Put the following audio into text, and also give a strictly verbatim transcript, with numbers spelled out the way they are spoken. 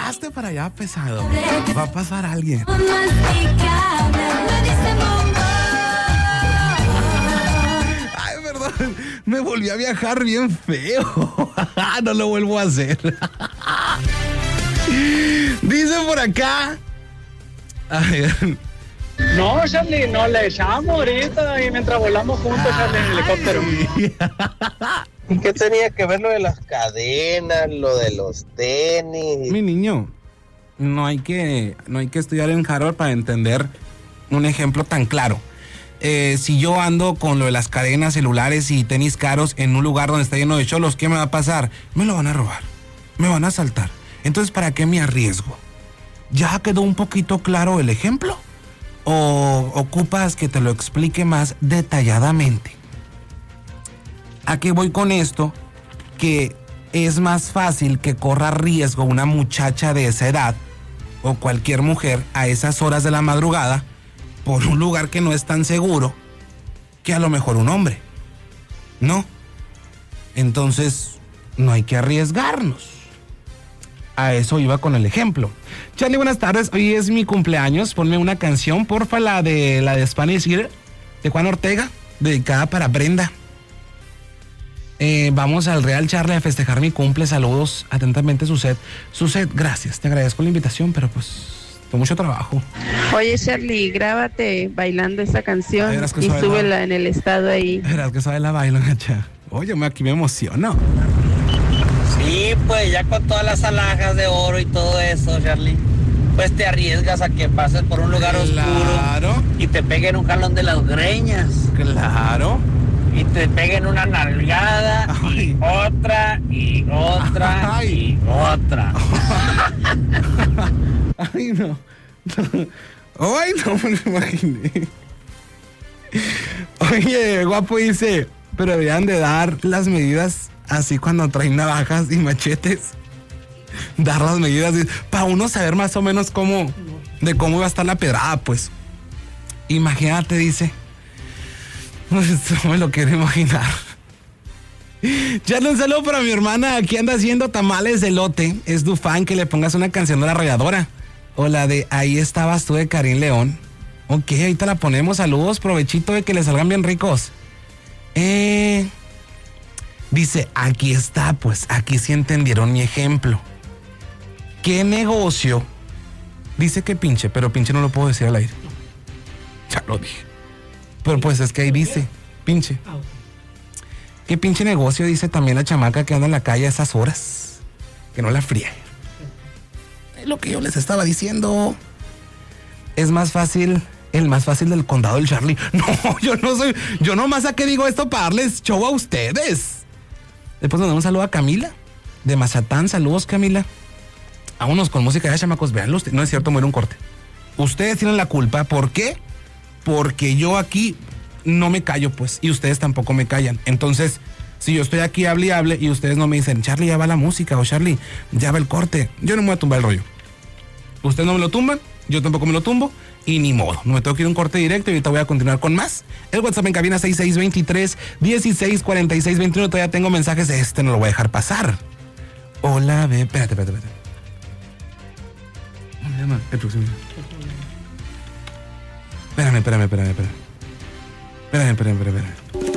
hazte para allá, pesado. Va a pasar alguien. Ay, perdón. Me volví a viajar bien feo. No lo vuelvo a hacer. Dice por acá. Ay, no, Charlie, no le echamos ahorita y mientras volamos juntos, Charlie, en el helicóptero. ¿Y qué tenía que ver lo de las cadenas, lo de los tenis? Mi niño, no hay que, no hay que estudiar en Harvard para entender un ejemplo tan claro. Eh, si yo ando con lo de las cadenas, celulares y tenis caros en un lugar donde está lleno de cholos, ¿qué me va a pasar? Me lo van a robar, me van a asaltar. Entonces, ¿para qué me arriesgo? ¿Ya quedó un poquito claro el ejemplo? ¿O ocupas que te lo explique más detalladamente? ¿A qué voy con esto? Que es más fácil que corra riesgo una muchacha de esa edad o cualquier mujer a esas horas de la madrugada por un lugar que no es tan seguro que a lo mejor un hombre, ¿no? Entonces, no hay que arriesgarnos. A eso iba con el ejemplo. Charlie, buenas tardes. Hoy es mi cumpleaños. Ponme una canción, porfa, la de la de Spanish Girl, de Juan Ortega, dedicada para Brenda. Eh, vamos al Real Charlie a festejar mi cumple. Saludos atentamente, Suset. Suset, gracias. Te agradezco la invitación, pero pues con mucho trabajo. Oye, Charlie, grábate bailando esa canción Ay, y súbela la... en el estado ahí. Verás que sabe la bailo, gacha. Oye, aquí me emociono. Sí, pues ya con todas las alhajas de oro y todo eso, Charlie, pues te arriesgas a que pases por un lugar claro. oscuro y te peguen un jalón de las greñas. Claro. Y te peguen una nalgada. Ay. Y otra y otra. Ay. Y otra. Ay, no. Ay, no me lo imaginé. Oye, guapo dice, pero deberían de dar las medidas así cuando traen navajas y machetes. Dar las medidas para uno saber más o menos cómo, de cómo va a estar la pedrada, pues. Imagínate, dice. No me lo quiero imaginar. Ya un saludo para mi hermana. Aquí anda haciendo tamales de elote. Es tu fan, que le pongas una canción de La Arrolladora. O la de Ahí estabas tú, de Karim León. Ok, ahorita la ponemos. Saludos, provechito, de que le salgan bien ricos. Eh, dice, aquí está, pues, aquí sí entendieron mi ejemplo. ¿Qué negocio? Dice que pinche, pero pinche no lo puedo decir al aire. Ya lo dije. Pero pues es que ahí dice, pinche. ¿Qué pinche negocio? Dice también la chamaca que anda en la calle a esas horas. Que no la friegue. Es lo que yo les estaba diciendo. Es más fácil, el más fácil del condado del Charlie. No, yo no soy, yo nomás a qué digo esto para darles show a ustedes. Después nos damos un saludo a Camila, de Mazatán. Saludos, Camila. Vámonos con música de chamacos, veanlo. No es cierto, muere un corte. Ustedes tienen la culpa. ¿Por qué? Porque yo aquí no me callo, pues, y ustedes tampoco me callan. Entonces, si yo estoy aquí, hable y hable, y ustedes no me dicen, Charlie, ya va la música, o Charlie, ya va el corte, yo no me voy a tumbar el rollo. Ustedes no me lo tumban, yo tampoco me lo tumbo, y ni modo. No me tengo que ir a un corte directo, y ahorita voy a continuar con más. El WhatsApp en cabina seis seis dos tres, dieciséis cuarenta y seis veintiuno. Todavía tengo mensajes de este, no lo voy a dejar pasar. Hola, ve, espérate, espérate, espérate. ¿Cómo se llama? El próximo. Espérame, espérame, espérame, espérame. Espérame, espérame, espérame.